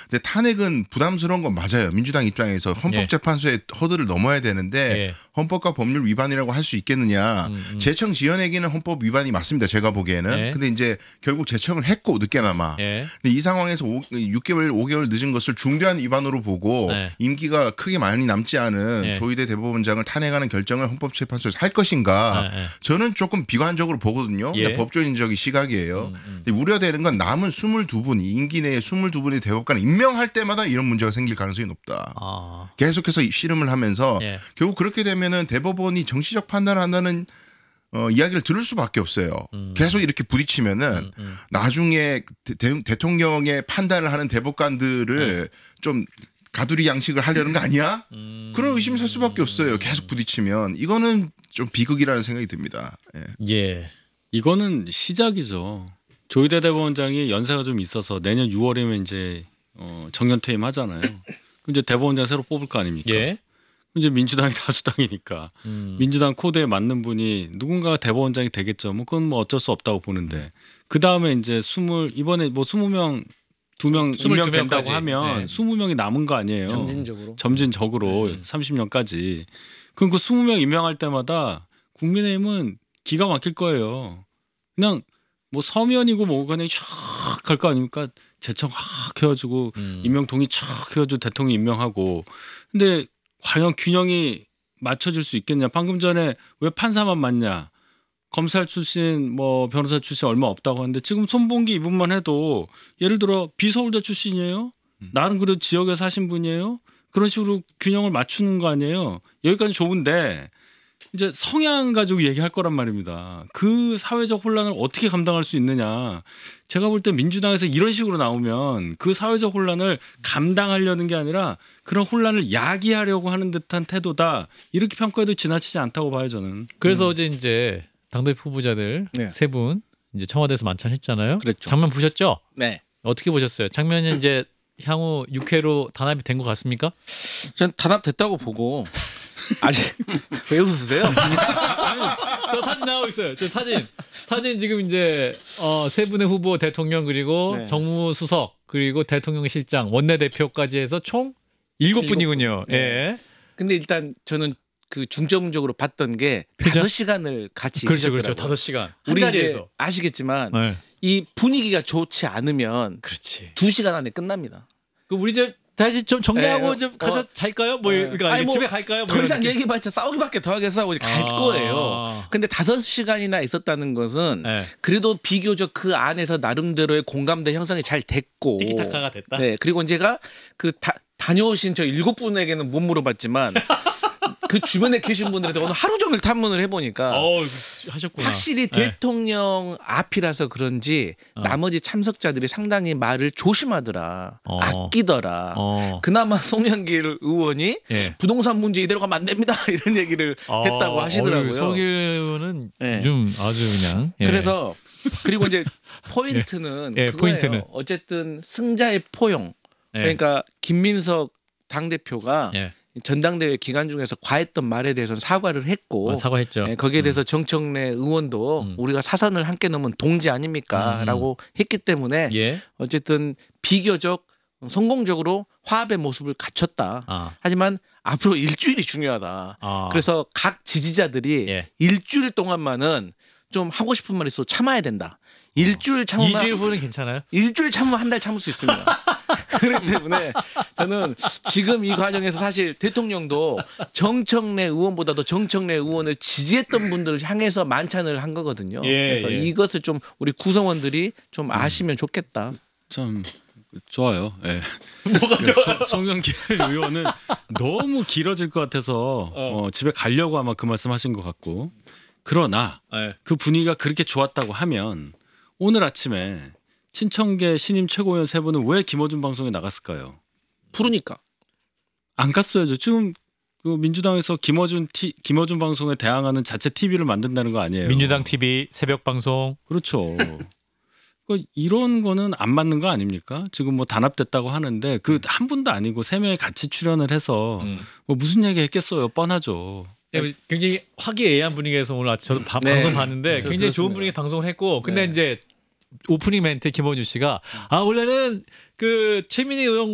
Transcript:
근데 탄핵은 부담스러운 건 맞아요. 민주당 입장에서 헌법재판소의 허들을 넘어야 되는데 헌법과 법률 위반이라고 할 수 있겠느냐. 재청 지연행위는 헌법 위반이 맞습니다. 제가 보기에는. 근데 이제 결국 재청을 했고 늦게나마. 근데 이 상황에서 6개월, 5개월 늦은 것을 중대한 위반으로 보고 임기가 크게 많이 남지 않은 조희대 대법원장을 탄핵하는 결정을 헌법재판소에서 할 것인가. 저는 조금 비관적으로 보거든요. 법조인적인 시각이에요. 근데 우려되는 건 남은 22분, 임기 내에 22분의 대법관을 임명할 때마다 이런 문제가 생길 가능성이 높다. 계속해서 씨름을 하면서 결국 그렇게 되면은 대법원이 정치적 판단을 한다는 이야기를 들을 수밖에 없어요. 계속 이렇게 부딪히면은 나중에 대통령의 판단을 하는 대법관들을 좀 가두리 양식을 하려는 거 아니야? 그런 의심을 살 수밖에 없어요. 계속 부딪히면 이거는 좀 비극이라는 생각이 듭니다. 이거는 시작이죠. 조희대 대법원장이 연세가 좀 있어서 내년 6월이면 이제 정년 퇴임하잖아요. 그럼 이제 대법원장 새로 뽑을 거 아닙니까? 이제 민주당이 다수당이니까 민주당 코드에 맞는 분이 누군가가 대법원장이 되겠죠. 뭐 그건 뭐 어쩔 수 없다고 보는데 그 다음에 이제 이번에 뭐 20명 2명 임명된다고 하면 20명이 남은 거 아니에요. 점진적으로 30년까지. 그럼 그 20명 임명할 때마다 국민의힘은 기가 막힐 거예요. 그냥 뭐 서면이고 뭐 그냥 촥 할 거 아닙니까? 재청 확 해가지고 임명 동의 촥 해가지고 대통령 임명하고. 근데 과연 균형이 맞춰질 수 있겠냐? 방금 전에 왜 판사만 맞냐? 검찰 출신 뭐 변호사 출신 얼마 없다고 하는데 지금 손봉기 이분만 해도 예를 들어 비서울대 출신이에요. 나는 그래도 지역에 사신 분이에요. 그런 식으로 균형을 맞추는 거 아니에요. 여기까지 좋은데 이제 성향 가지고 얘기할 거란 말입니다. 그 사회적 혼란을 어떻게 감당할 수 있느냐. 제가 볼 때 민주당에서 이런 식으로 나오면 그 사회적 혼란을 감당하려는 게 아니라 그런 혼란을 야기하려고 하는 듯한 태도다. 이렇게 평가해도 지나치지 않다고 봐요, 저는. 그래서 어제 이제 당대표 후보자들 세 분 이제 청와대에서 만찬했잖아요. 그랬죠. 장면 보셨죠? 네. 어떻게 보셨어요? 장면이 이제 향후 6회로 단합이 된 것 같습니까? 전 단합됐다고 보고 아직 왜 웃으세요? 아니, 저 사진 나오고 있어요. 저 사진 지금 이제 세 분의 후보 대통령 그리고 정무수석 그리고 대통령 실장 원내대표까지 해서 총 7분이군요. 예. 근데 일단 저는 그 중점적으로 봤던 게 5시간을 같이 있었더라고요. 그렇죠. 5시간. 우리 자리에서. 이제 아시겠지만 이 분위기가 좋지 않으면 그렇지. 2시간 안에 끝납니다. 그 우리 이제 다시 좀 정리하고 좀 가서 잘까요? 뭐 그러니까 아니, 뭐 집에 갈까요? 더 이상 얘기해봤자 싸우기밖에 더 하게 싸우고 갈 거예요. 근데 5시간이나 있었다는 것은 그래도 비교적 그 안에서 나름대로의 공감대 형성이 잘 됐고 티키타카가 됐다. 네, 그리고 제가 그 다녀오신 저 7분에게는 못 물어봤지만 그 주변에 계신 분들한테 오늘 하루 종일 탐문을 해보니까 하셨구나. 확실히 대통령 앞이라서 그런지 나머지 참석자들이 상당히 말을 조심하더라. 아끼더라. 그나마 송영길 의원이 부동산 문제 이대로 가면 안 됩니다. 이런 얘기를 했다고 하시더라고요. 송영길 의원은 좀 아주 그냥. 그래서 그리고 이제 포인트는 그거예요. 포인트는. 어쨌든 승자의 포용. 그러니까 김민석 당대표가 전당대회 기간 중에서 과했던 말에 대해서는 사과를 했고 사과했죠. 거기에 대해서 정청래 의원도 우리가 사선을 함께 넘은 동지 아닙니까? 라고 했기 때문에 어쨌든 비교적 성공적으로 화합의 모습을 갖췄다. 하지만 앞으로 일주일이 중요하다. 그래서 각 지지자들이 일주일 동안만은 좀 하고 싶은 말이 있어 참아야 된다. 일주일 참으면 2주일 후는 괜찮아요? 일주일 참으면 한 달 참을 수 있습니다. 그렇기 때문에 저는 지금 이 과정에서 사실 대통령도 정청래 의원보다도 정청래 의원을 지지했던 분들을 향해서 만찬을 한 거거든요. 그래서 이것을 좀 우리 구성원들이 좀 아시면 좋겠다. 참 좋아요. 뭐가 좋아요? 송영길 의원은 너무 길어질 것 같아서 집에 가려고 아마 그 말씀하신 것 같고 그러나 그 분위기가 그렇게 좋았다고 하면 오늘 아침에 친청계 신임 최고위원 세 분은 왜 김어준 방송에 나갔을까요? 부르니까. 안 갔어야죠. 지금 그 민주당에서 김어준 방송에 대항하는 자체 TV를 만든다는 거 아니에요? 민주당 TV 새벽 방송. 그렇죠. 그러니까 이런 거는 안 맞는 거 아닙니까? 지금 뭐 단합됐다고 하는데 그 한 분도 아니고 세 명이 같이 출연을 해서 뭐 무슨 얘기 했겠어요? 뻔하죠. 굉장히 화기애애한 분위기에서 오늘 저도 방송 봤는데 굉장히 좋은 분위기 방송을 했고 근데 이제 오프닝 멘트 김어준 씨가 원래는 그 최민희 의원